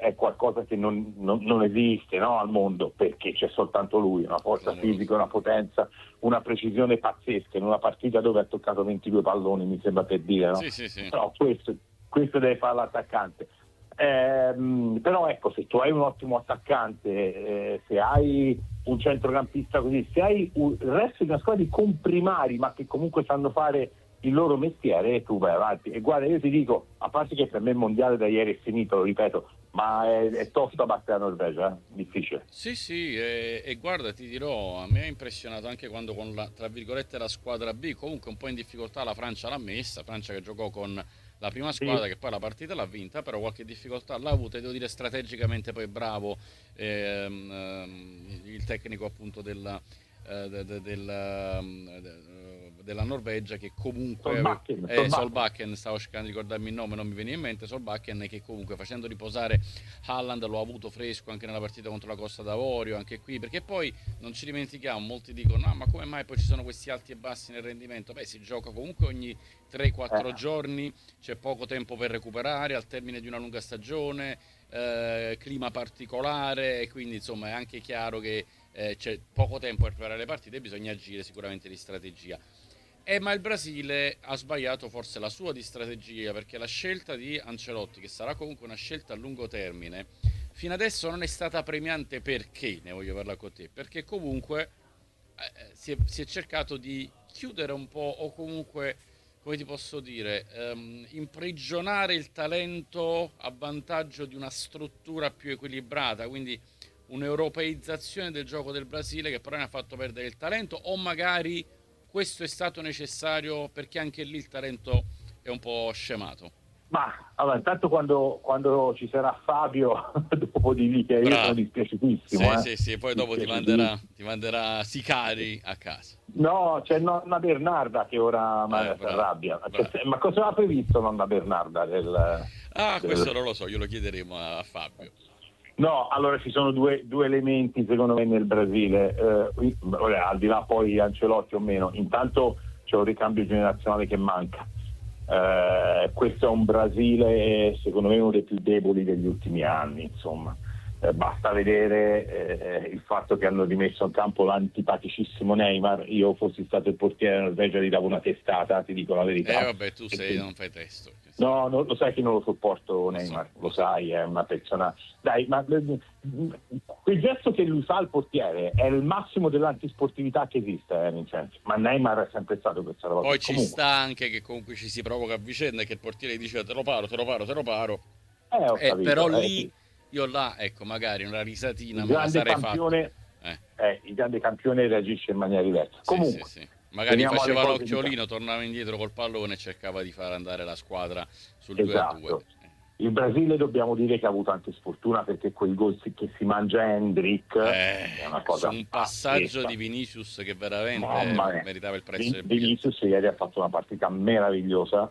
è qualcosa che non esiste, no, al mondo, perché c'è soltanto lui, una forza fisica, una potenza, una precisione pazzesca in una partita dove ha toccato 22 palloni, mi sembra, per dire, no? Sì. Però questo deve fare l'attaccante. Però ecco, se tu hai un ottimo attaccante, se hai un centrocampista così, se hai il resto di una squadra di comprimari ma che comunque sanno fare il loro mestiere, tu vai avanti. E guarda, io ti dico, a parte che per me il mondiale da ieri è finito, lo ripeto, ma è tosto a battere la Norvegia, difficile. Sì, e guarda, ti dirò, a me ha impressionato anche quando con la, tra virgolette, la squadra B, comunque un po' in difficoltà la Francia l'ha messa, Francia che giocò con la prima squadra, Sì. che poi la partita l'ha vinta, però qualche difficoltà l'ha avuta, e devo dire strategicamente poi bravo il tecnico appunto della Norvegia, che comunque Solbakken, stavo cercando di ricordarmi il nome, non mi veniva in mente. Solbakken, che comunque facendo riposare Haaland lo ha avuto fresco anche nella partita contro la Costa d'Avorio, anche qui, perché poi non ci dimentichiamo, molti dicono no, ma come mai poi ci sono questi alti e bassi nel rendimento? Beh, si gioca comunque ogni 3-4 giorni, c'è poco tempo per recuperare al termine di una lunga stagione, clima particolare, e quindi insomma è anche chiaro che c'è poco tempo per preparare le partite e bisogna agire sicuramente di strategia. Ma il Brasile ha sbagliato forse la sua di strategia, perché la scelta di Ancelotti, che sarà comunque una scelta a lungo termine, fino adesso non è stata premiante. Perché? Ne voglio parlare con te. Perché comunque si è cercato di chiudere un po', o comunque, come ti posso dire, imprigionare il talento a vantaggio di una struttura più equilibrata, quindi un'europeizzazione del gioco del Brasile che però ne ha fatto perdere il talento, o magari questo è stato necessario perché anche lì il talento è un po' scemato. Ma allora, intanto quando ci sarà Fabio, dopo di lì, che io sono dispiaciutissimo. Sì, poi dopo ti manderà sicari a casa. No, c'è nonna Bernarda che ora si arrabbia. Ma cosa ha previsto nonna Bernarda? Questo non lo so, glielo chiederemo a Fabio. No, allora ci sono due elementi secondo me nel Brasile, al di là poi Ancelotti o meno. Intanto c'è un ricambio generazionale che manca. Questo è un Brasile secondo me uno dei più deboli degli ultimi anni, insomma. Basta vedere il fatto che hanno rimesso in campo l'antipaticissimo Neymar. Io fossi stato il portiere della Norvegia gli davo una testata, ti dico la verità. Vabbè, tu non fai testo. No, lo sai che non lo sopporto Neymar, lo sai, è una persona... Dai, ma quel gesto che lui fa al portiere è il massimo dell'antisportività che esiste, Vincenzo. Ma Neymar è sempre stato questa roba. Poi ci sta anche che comunque ci si provoca a vicenda e che il portiere dice te lo paro. Ho capito, però lì... sì. Io là, ecco, magari una risatina Il me la grande sarei campione, il grande campione reagisce in maniera diversa. Comunque, sì. Magari faceva l'occhiolino, tornava indietro col pallone e cercava di far andare la squadra sul 2-2. Il Brasile dobbiamo dire che ha avuto anche sfortuna, perché quel gol che si mangia Hendrick è una cosa un passaggio di Vinicius che veramente meritava il prezzo del biglietto. Vinicius ieri ha fatto una partita meravigliosa.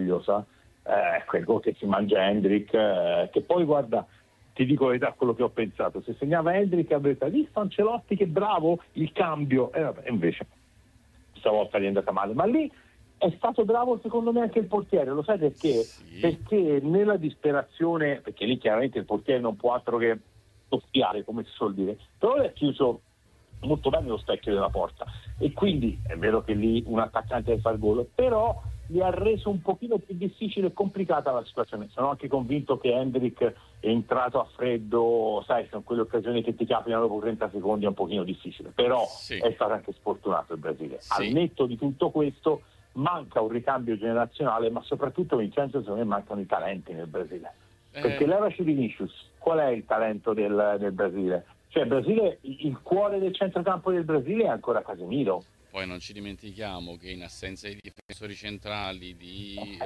Quel gol che si mangia Hendrick, che poi guarda, ti dico la verità, quello che ho pensato, se segnava Hendrick avrei visto Ancelotti che bravo il cambio, invece stavolta gli è andata male, ma lì è stato bravo secondo me anche il portiere. Lo sai perché? Sì. Perché nella disperazione, perché lì chiaramente il portiere non può altro che soffiare, come si suol dire, però è chiuso molto bene lo specchio della porta, e quindi è vero che lì un attaccante deve fare gol, però gli ha reso un pochino più difficile e complicata la situazione. Sono anche convinto che Hendrick è entrato a freddo, sai, sono quelle occasioni che ti capitano dopo 30 secondi, è un pochino difficile, però è stato anche sfortunato il Brasile. Al netto di tutto questo manca un ricambio generazionale, ma soprattutto, Vincenzo, secondo me mancano i talenti nel Brasile, perché levaci Vinicius, qual è il talento del Brasile? Cioè il Brasile, il cuore del centrocampo del Brasile è ancora Casemiro. Poi non ci dimentichiamo che in assenza di difensori centrali, di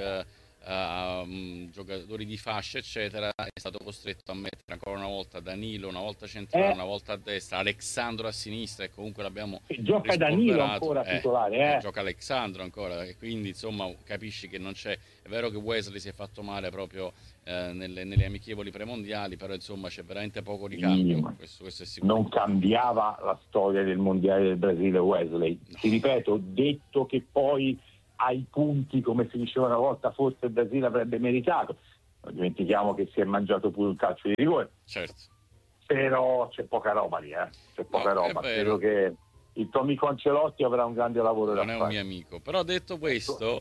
giocatori di fascia eccetera, è stato costretto a mettere ancora una volta Danilo, una volta centrale, una volta a destra, Alexandro a sinistra, e comunque l'abbiamo gioca Danilo ancora titolare, gioca Alexandro ancora, e quindi insomma capisci che non c'è. È vero che Wesley si è fatto male proprio nelle amichevoli premondiali, però insomma c'è veramente poco ricambio, questo è sicuro. Non cambiava la storia del mondiale del Brasile Wesley, ti ripeto, detto che poi ai punti, come si diceva una volta, forse il Brasile avrebbe meritato. Non dimentichiamo che si è mangiato pure un calcio di rigore. Certo. Però c'è poca roba lì, c'è poca roba. Credo che il tuo amico Ancelotti avrà un grande lavoro da fare. Non è un mio amico, però detto questo,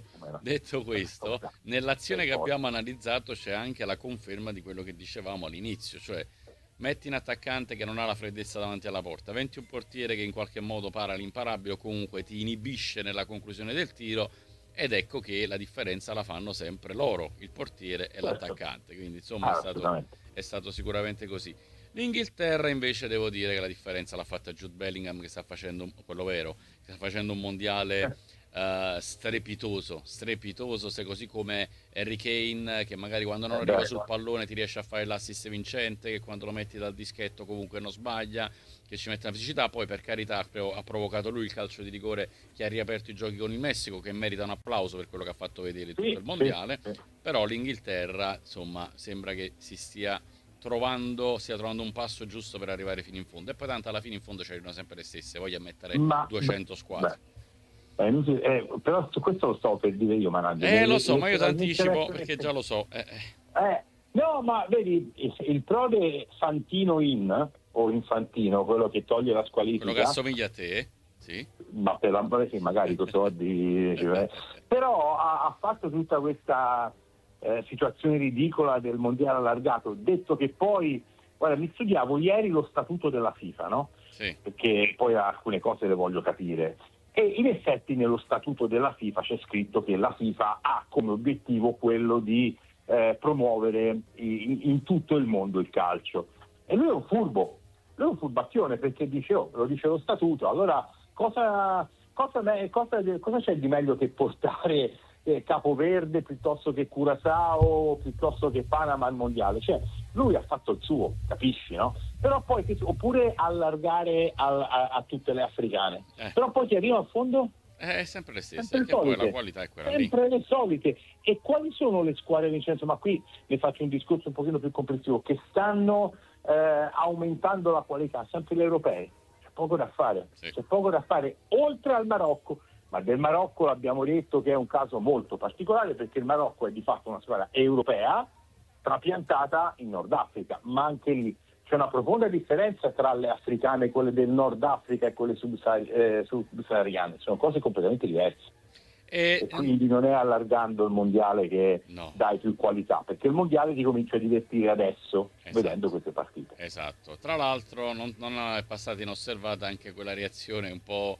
nell'azione che abbiamo analizzato c'è anche la conferma di quello che dicevamo all'inizio, cioè metti un attaccante che non ha la freddezza davanti alla porta, metti un portiere che in qualche modo para l'imparabile o comunque ti inibisce nella conclusione del tiro, ed ecco che la differenza la fanno sempre loro, il portiere e l'attaccante, quindi insomma è stato sicuramente così. L'Inghilterra invece devo dire che la differenza l'ha fatta Jude Bellingham, che sta facendo quello vero, che sta facendo un mondiale strepitoso, se così come Harry Kane, che magari quando non arriva sul pallone ti riesce a fare l'assist vincente, che quando lo metti dal dischetto comunque non sbaglia, che ci mette una fisicità. Poi per carità ha provocato lui il calcio di rigore che ha riaperto i giochi con il Messico, che merita un applauso per quello che ha fatto vedere tutto il mondiale. Però l'Inghilterra insomma sembra che stia trovando un passo giusto per arrivare fino in fondo, e poi tanto alla fine in fondo c'erano sempre le stesse, voglio mettere 200 squadre. Però su questo lo sto per dire io, manager. Lo so, ma io ti anticipo perché già lo so. No, ma vedi, il prode Fantino o Infantino, quello che toglie la squalifica, quello che assomiglia a te, sì. Ma per l'amore sì, magari con soldi, però ha fatto tutta questa situazione ridicola del mondiale allargato, detto che poi, guarda, mi studiavo ieri lo statuto della FIFA, no? Sì. Perché poi alcune cose le voglio capire, e in effetti nello statuto della FIFA c'è scritto che la FIFA ha come obiettivo quello di promuovere in tutto il mondo il calcio, e lui è un furbo, lui è un furbacchione, perché dice, lo dice lo statuto, allora cosa c'è di meglio che portare Capoverde piuttosto che Curaçao, piuttosto che Panama al mondiale? Cioè lui ha fatto il suo, capisci, no? Però poi oppure allargare a tutte le africane, però poi ti arriva a fondo è sempre le stesse, che poi la qualità è quella sempre lì. Le solite. E quali sono le squadre, Vincenzo? Ma qui ne faccio un discorso un pochino più complessivo, che stanno aumentando la qualità, sempre gli europei. C'è poco da fare, oltre al Marocco. Ma del Marocco l'abbiamo detto che è un caso molto particolare, perché il Marocco è di fatto una squadra europea trapiantata in Nord Africa, ma anche lì c'è una profonda differenza tra le africane, quelle del Nord Africa, e quelle subsahariane, sono cose completamente diverse. E quindi non è allargando il mondiale che dai più qualità, perché il mondiale ti comincia a divertire adesso, vedendo queste partite. Esatto. Tra l'altro non è passata inosservata anche quella reazione un po'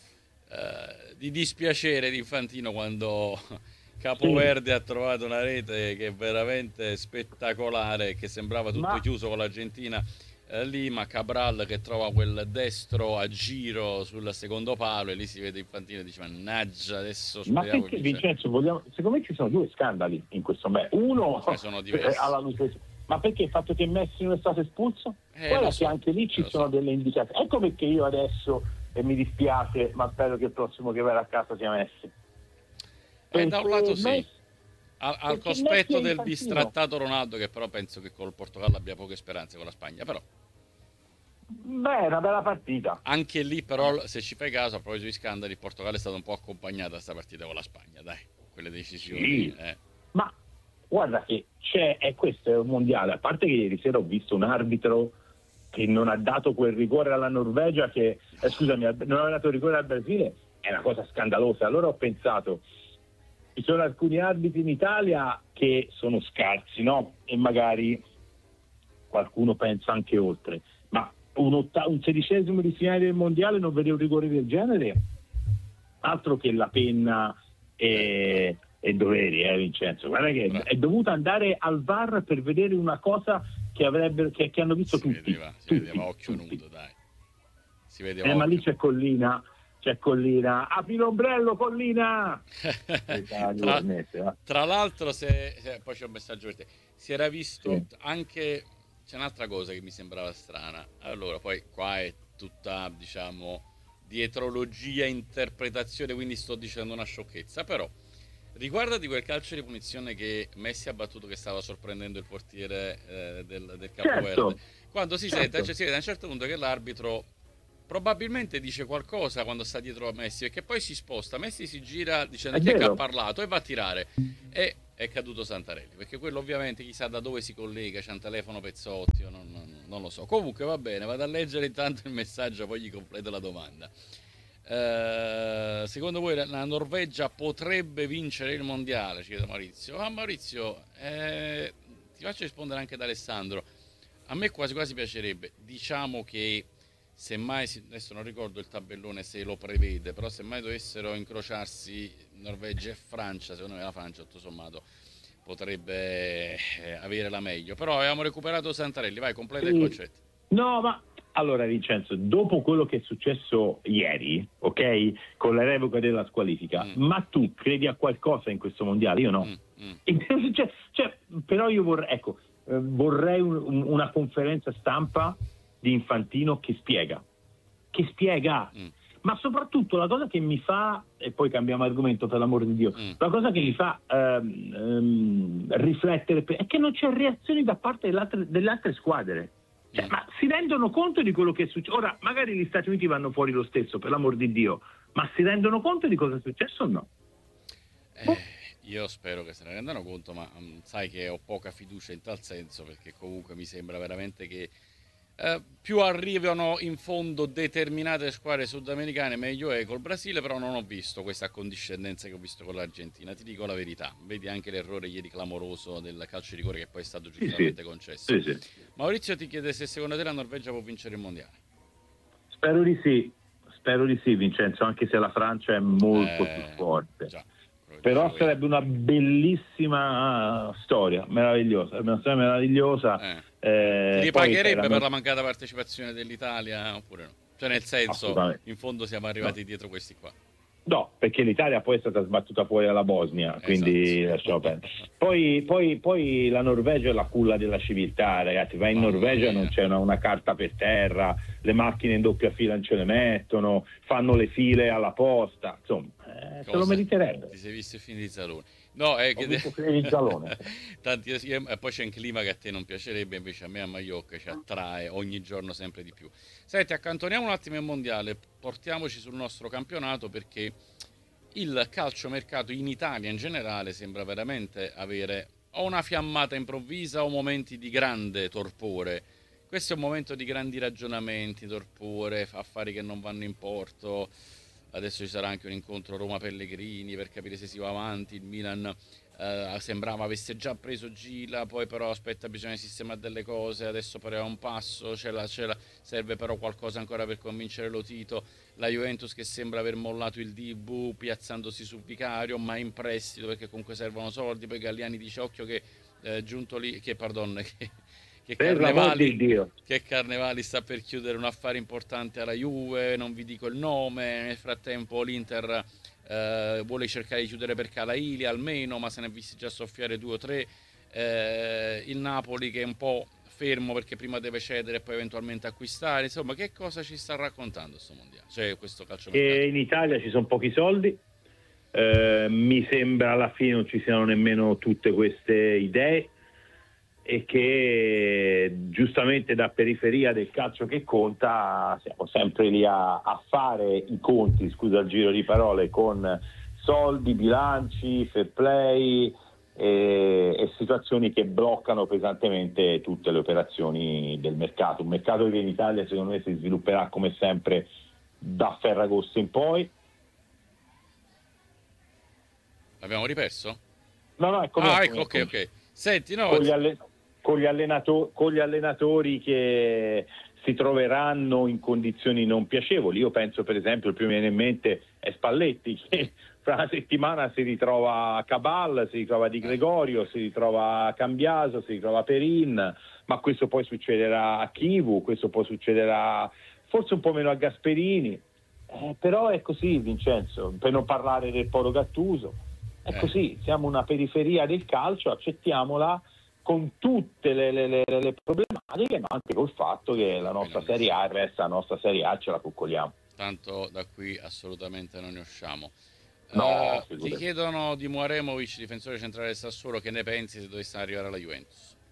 di dispiacere di Infantino quando Capoverde ha trovato una rete che è veramente spettacolare, che sembrava tutto chiuso con l'Argentina lì, ma Cabral che trova quel destro a giro sul secondo palo, e lì si vede Infantino e dice mannaggia, adesso speriamo. Ma perché, Vincenzo, secondo me ci sono due scandali in questo match. Uno sono alla luce, ma perché il fatto che Messi non è stato espulso? Guarda che anche lì ci sono delle indicazioni. Ecco perché io adesso, e mi dispiace, ma spero che il prossimo che verrà a casa sia Messi. Da un lato sì, al cospetto del distrattato Ronaldo, che però penso che col Portogallo abbia poche speranze, con la Spagna, però è una bella partita. Anche lì però, se ci fai caso, a proposito di scandali, il Portogallo è stato un po' accompagnato a questa partita con la Spagna, dai, quelle decisioni. Sì. Ma guarda che questo è un mondiale, a parte che ieri sera ho visto un arbitro che non ha dato quel rigore alla Norvegia, che non ha dato il rigore al Brasile, è una cosa scandalosa. Allora ho pensato, ci sono alcuni arbitri in Italia che sono scarsi, no? E magari qualcuno pensa anche oltre, ma un 16esimo di finale del mondiale non vede un rigore del genere? Altro che la penna e doveri, Vincenzo. Guarda che è dovuto andare al VAR per vedere una cosa che hanno visto tutti. Si vedeva occhio nudo, dai. Si vedeva ma lì c'è Collina, apri l'ombrello, Collina. Tra l'altro, poi c'è un messaggio per te, si era visto anche, c'è un'altra cosa che mi sembrava strana. Allora, poi qua è tutta, diciamo, dietrologia, interpretazione, quindi sto dicendo una sciocchezza, però riguardati quel calcio di punizione che Messi ha battuto, che stava sorprendendo il portiere del Capoverde, quando si vede a un certo punto che l'arbitro probabilmente dice qualcosa quando sta dietro a Messi, perché poi si sposta, Messi si gira dicendo chi è che ha parlato e va a tirare, e è caduto Santarelli, perché quello ovviamente chissà da dove si collega, c'è un telefono Pezzotti, non lo so. Comunque va bene, vado a leggere intanto il messaggio, poi gli completo la domanda. Secondo voi la Norvegia potrebbe vincere il mondiale? Ci chiede Maurizio. Maurizio, ti faccio rispondere anche da Alessandro. A me quasi quasi piacerebbe, diciamo che semmai, adesso non ricordo il tabellone se lo prevede, però semmai dovessero incrociarsi Norvegia e Francia, secondo me la Francia tutto sommato potrebbe avere la meglio. Però abbiamo recuperato Santarelli, vai, completa il concetto. No, ma allora Vincenzo, dopo quello che è successo ieri, ok, con la revoca della squalifica, ma tu credi a qualcosa in questo mondiale? Io no. Però io vorrei una conferenza stampa di Infantino che spiega. Ma soprattutto la cosa che mi fa, e poi cambiamo argomento per l'amor di Dio, la cosa che mi fa riflettere è che non c'è reazioni da parte delle altre squadre. Ma si rendono conto di quello che è successo? Ora, magari gli Stati Uniti vanno fuori lo stesso, per l'amor di Dio, ma si rendono conto di cosa è successo o no? Io spero che se ne rendano conto, ma sai che ho poca fiducia in tal senso, perché comunque mi sembra veramente che più arrivano in fondo determinate squadre sudamericane meglio è. Col Brasile però non ho visto questa accondiscendenza che ho visto con l'Argentina, ti dico la verità. Vedi anche l'errore ieri clamoroso del calcio di rigore che poi è stato giustamente concesso. Sì. Maurizio ti chiede se secondo te la Norvegia può vincere il mondiale. Spero di sì Vincenzo, anche se la Francia è molto più forte. Già. Però sarebbe una bellissima storia, meravigliosa, una storia meravigliosa. Ti ripagherebbe per la mancata partecipazione dell'Italia oppure no? Cioè nel senso, in fondo siamo arrivati dietro questi qua. No, perché l'Italia poi è stata sbattuta fuori alla Bosnia, quindi lasciamo perdere. Poi la Norvegia è la culla della civiltà, ragazzi. Vai in Norvegia, non c'è una carta per terra, le macchine in doppia fila non ce le mettono, fanno le file alla posta, insomma, se lo meriterebbe. Ti sei visto i film di Zalone? No, è che tanti, e poi c'è un clima che a te non piacerebbe, invece a me a Maiorca ci attrae ogni giorno sempre di più. Senti, accantoniamo un attimo il mondiale, portiamoci sul nostro campionato, perché il calciomercato in Italia in generale sembra veramente avere o una fiammata improvvisa o momenti di grande torpore. Questo è un momento di grandi ragionamenti, torpore, affari che non vanno in porto. Adesso ci sarà anche un incontro Roma-Pellegrini per capire se si va avanti. Il Milan sembrava avesse già preso Gila, poi però aspetta, bisogna sistemare delle cose, adesso però è un passo, serve però qualcosa ancora per convincere Lotito. La Juventus che sembra aver mollato il Dibu piazzandosi su Vicario, ma in prestito perché comunque servono soldi. Poi Galliani dice occhio che giunto lì, che Carnevali sta per chiudere un affare importante alla Juve, non vi dico il nome. Nel frattempo l'Inter vuole cercare di chiudere per Calaili almeno, ma se ne è visti già soffiare 2 o 3. Il Napoli che è un po' fermo perché prima deve cedere e poi eventualmente acquistare. Insomma, che cosa ci sta raccontando questo mondiale? Cioè questo calciomercato? In Italia ci sono pochi soldi, mi sembra alla fine non ci siano nemmeno tutte queste idee, e che giustamente da periferia del calcio che conta siamo sempre lì a fare i conti, scusa il giro di parole, con soldi, bilanci, fair play e situazioni che bloccano pesantemente tutte le operazioni del mercato. Un mercato che in Italia secondo me si svilupperà come sempre da Ferragosto in poi. L'abbiamo riperso? No, ecco. Ok. Senti, no, con gli allenatori che si troveranno in condizioni non piacevoli. Io penso, per esempio, il primo che viene in mente è Spalletti, che fra una settimana si ritrova Cabal, si ritrova Di Gregorio, si ritrova Cambiaso, si ritrova Perin, ma questo poi succederà a Chivu, questo poi succederà forse un po' meno a Gasperini, però è così, Vincenzo, per non parlare del Poro Gattuso, è così, siamo una periferia del calcio, accettiamola, con tutte le problematiche, ma anche col fatto che la nostra Serie A resta la nostra Serie A, ce la coccoliamo. Tanto da qui assolutamente non ne usciamo. Ti chiedono di Muaremovic, difensore centrale del Sassuolo, che ne pensi se dovesse arrivare alla Juventus?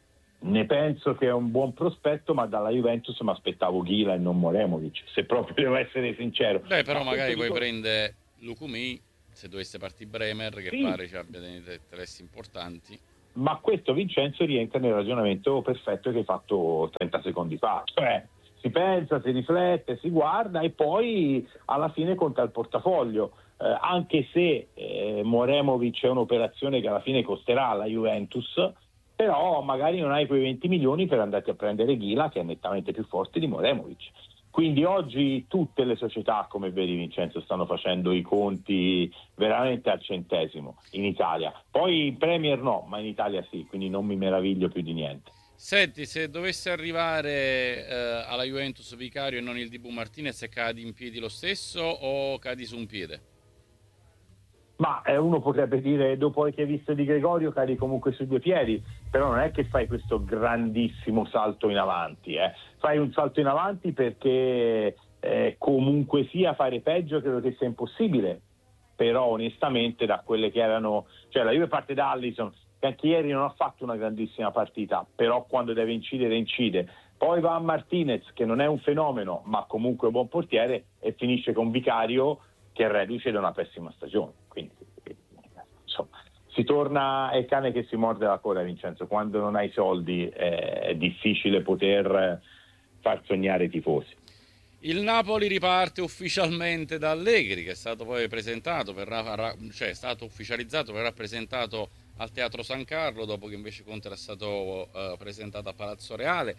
ne penso che è un buon prospetto, ma dalla Juventus mi aspettavo Ghila e non Moremovic, se proprio devo essere sincero. Però magari poi prende Lukumi, se dovesse partire Bremer, che sì, pare ci abbia dei interessi importanti. Ma questo, Vincenzo, rientra nel ragionamento perfetto che hai fatto 30 secondi fa, cioè si pensa, si riflette, si guarda e poi alla fine conta il portafoglio, anche se Moremovic è un'operazione che alla fine costerà alla Juventus, però magari non hai quei 20 milioni per andarti a prendere Ghila, che è nettamente più forte di Moremovic. Quindi oggi tutte le società, come vedi Vincenzo, stanno facendo i conti veramente al centesimo in Italia. Poi in Premier no, ma in Italia sì, quindi non mi meraviglio più di niente. Senti, se dovesse arrivare alla Juventus Vicario e non il Dibu Martinez, cadi in piedi lo stesso o cadi su un piede? Ma uno potrebbe dire, dopo che hai visto Di Gregorio, cadi comunque su due piedi, però non è che fai questo grandissimo salto in avanti. Fai un salto in avanti perché comunque sia fare peggio credo che sia impossibile, però onestamente da quelle che erano, cioè la Juve parte da Alisson, che anche ieri non ha fatto una grandissima partita, però quando deve incidere incide. Poi va a Martinez, che non è un fenomeno, ma comunque un buon portiere, e finisce con Vicario, che è reduce da una pessima stagione. Quindi insomma si torna, è il cane che si morde la coda, Vincenzo. Quando non hai soldi è difficile poter far sognare i tifosi. Il Napoli riparte ufficialmente da Allegri, che è stato poi presentato, è stato ufficializzato, verrà presentato al Teatro San Carlo, dopo che invece Conte era stato presentato a Palazzo Reale.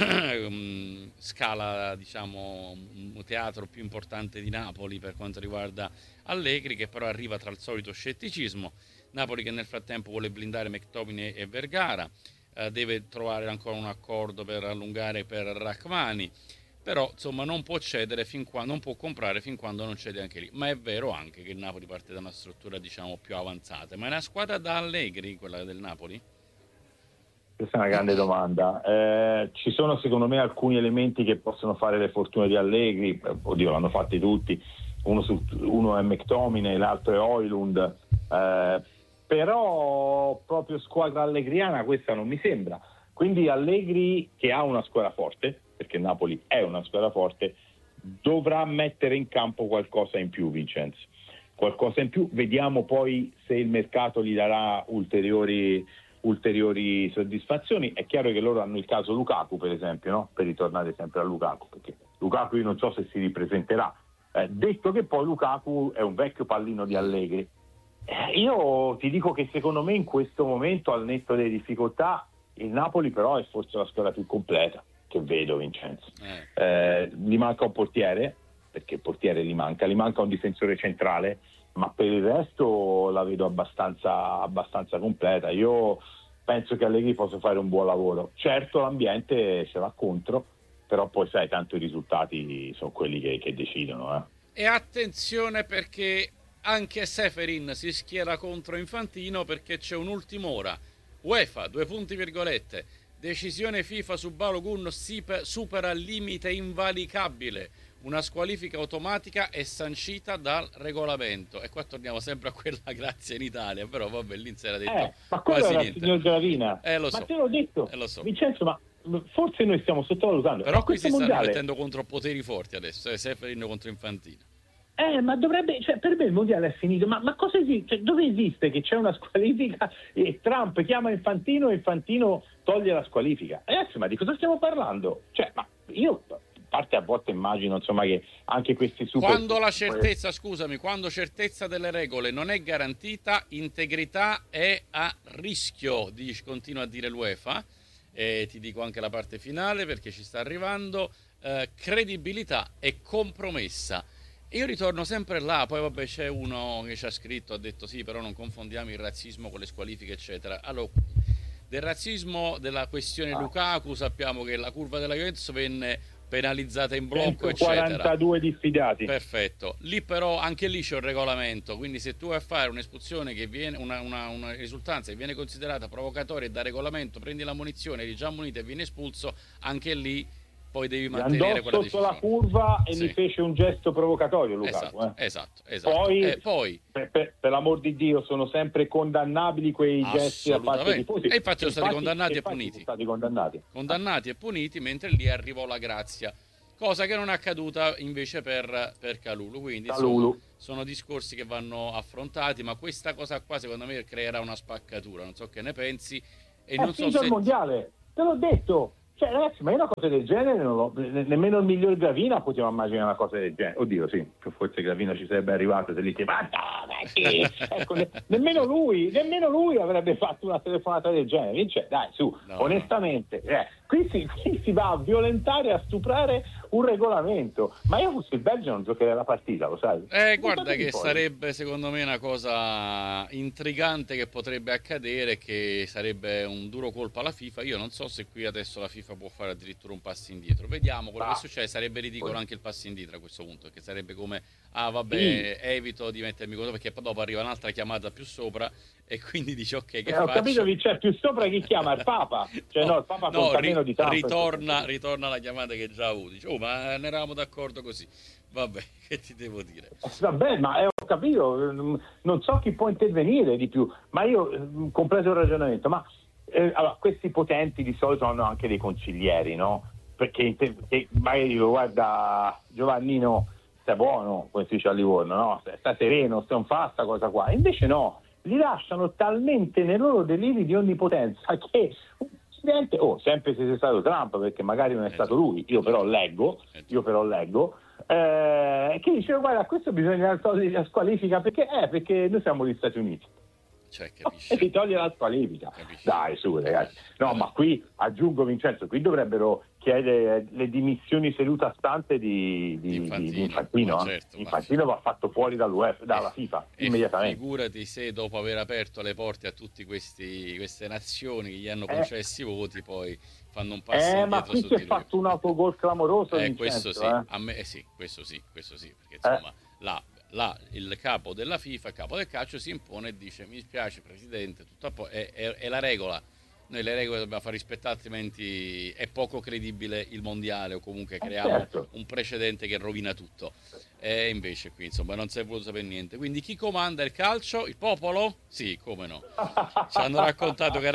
Scala, diciamo, un teatro più importante di Napoli per quanto riguarda Allegri, che però arriva tra il solito scetticismo. Napoli che nel frattempo vuole blindare McTominay e Vergara, deve trovare ancora un accordo per allungare per Rachmani, però insomma non può cedere non può comprare fin quando non cede anche lì. Ma è vero anche che il Napoli parte da una struttura, diciamo, più avanzata. Ma è una squadra da Allegri quella del Napoli? Questa è una grande domanda. Ci sono secondo me alcuni elementi che possono fare le fortune di Allegri. Oddio, l'hanno fatti tutti. Uno è McTominay, l'altro è Højlund. Però proprio squadra allegriana questa non mi sembra. Quindi Allegri, che ha una squadra forte, perché Napoli è una squadra forte, dovrà mettere in campo qualcosa in più, Vincenzo. Qualcosa in più. Vediamo poi se il mercato gli darà ulteriori soddisfazioni. È chiaro che loro hanno il caso Lukaku, per esempio, no? Per ritornare sempre a Lukaku, perché Lukaku io non so se si ripresenterà, detto che poi Lukaku è un vecchio pallino di Allegri. Io ti dico che secondo me in questo momento, al netto delle difficoltà, il Napoli però è forse la squadra più completa che vedo, Vincenzo. Gli manca un portiere, perché il portiere gli manca un difensore centrale, ma per il resto la vedo abbastanza completa. Io penso che Allegri possa fare un buon lavoro. Certo l'ambiente ce l'ha contro, però poi sai, tanto i risultati sono quelli che decidono. E attenzione, perché anche Seferin si schiera contro Infantino, perché c'è un'ultima ora. UEFA, decisione FIFA su Balogun supera limite invalicabile. Una squalifica automatica è sancita dal regolamento. E qua torniamo sempre a quella grazia in Italia, però vabbè, lì si era detto ma quello era il signor Gravina. Lo so. Ma te l'ho detto, lo so. Vincenzo, ma forse noi stiamo sottovalutando. Però qui si stanno mettendo contro poteri forti adesso, Seferin contro Infantino. Ma dovrebbe, cioè, per me il mondiale è finito, ma cosa esiste? Cioè, dove esiste che c'è una squalifica e Trump chiama Infantino e Infantino toglie la squalifica? Ragazzi, ma di cosa stiamo parlando? Cioè, ma io parte a volte immagino, insomma, che anche questi quando certezza delle regole non è garantita, integrità è a rischio, continua a dire l'UEFA, e ti dico anche la parte finale perché ci sta arrivando, credibilità è compromessa. Io ritorno sempre là, poi vabbè c'è uno che ci ha scritto, ha detto sì, però non confondiamo il razzismo con le squalifiche eccetera. Allora, del razzismo della questione Lukaku sappiamo che la curva della Juventus venne penalizzata in blocco 42 diffidati. Perfetto. Lì però anche lì c'è un regolamento, quindi se tu vai a fare un'espulsione che viene una risultanza che viene considerata provocatoria e da regolamento prendi la munizione, eri già munito e viene espulso, anche lì poi devi mantenere quella sotto decisione. La curva e gli fece un gesto provocatorio, Lukaku. Esatto. Poi per l'amor di Dio, sono sempre condannabili quei gesti da parte dei tifosi. E infatti sono stati condannati e puniti. Condannati e puniti, mentre lì arrivò la grazia, cosa che non è accaduta invece per Kalulu. Quindi sono discorsi che vanno affrontati, ma questa cosa qua secondo me creerà una spaccatura, non so che ne pensi. E non so se il mondiale, te l'ho detto. Cioè, ragazzi, ma io una cosa del genere nemmeno il miglior Gravina poteva immaginare una cosa del genere. Oddio, sì, forse Gravina ci sarebbe arrivato se lì ti ecco, nemmeno lui avrebbe fatto una telefonata del genere. Cioè, dai, su, onestamente, qui si va a violentare, a stuprare un regolamento. Ma io fossi il Belgio non giocherei la partita, lo sai? Guarda che sarebbe secondo me una cosa intrigante che potrebbe accadere, che sarebbe un duro colpo alla FIFA. Io non so se qui adesso la FIFA può fare addirittura un passo indietro. Vediamo quello che succede. Sarebbe ridicolo anche il passo indietro a questo punto, perché sarebbe come evito di mettermi contro, perché poi dopo arriva un'altra chiamata più sopra e quindi dici ok, che ho faccio? Capito che c'è più sopra, chi chiama? Il Papa? Cioè il Papa conta meno di tanto. Ritorna la chiamata che già avuto. Dice, ma ne eravamo d'accordo così. Vabbè, che ti devo dire? Vabbè, ma ho capito, non so chi può intervenire di più, ma io compreso il ragionamento, ma allora, questi potenti di solito hanno anche dei consiglieri, no? Perché magari dico, guarda Giovannino, stai buono, come si dice a Livorno, no? Sta sereno, non fa sta cosa qua. Invece no, li lasciano talmente nei loro deliri di onnipotenza che sempre se sia stato Trump, perché magari non è stato lui, io però leggo, che dice, guarda, questo bisogna togliere la squalifica, perché noi siamo gli Stati Uniti. Cioè, capisci? E si toglie la squalifica. Dai, su, ragazzi. No, ma qui, aggiungo Vincenzo, qui dovrebbero chiedere le dimissioni seduta stante di Infantino. Certo, Infantino va fatto fuori dalla FIFA immediatamente. Figurati se dopo aver aperto le porte a tutte queste nazioni che gli hanno concessi voti, poi fanno un passo indietro ma qui su si è di lui. fatto un autogol clamoroso, questo sì, a me questo sì, perché insomma il capo della FIFA, il capo del calcio si impone e dice: mi spiace presidente, tutto è la regola, noi le regole dobbiamo far rispettare, altrimenti è poco credibile il mondiale, o comunque creiamo un precedente che rovina tutto. E invece qui insomma non si è voluto sapere niente. Quindi chi comanda il calcio? Il popolo? Sì, come no. Ci hanno raccontato che